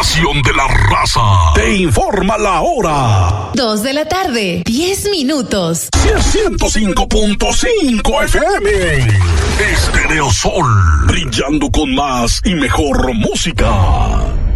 estación de la raza te informa la hora. 2 de la tarde, 10 minutos. 105.5 FM. Estéreo Sol, brillando con más y mejor música.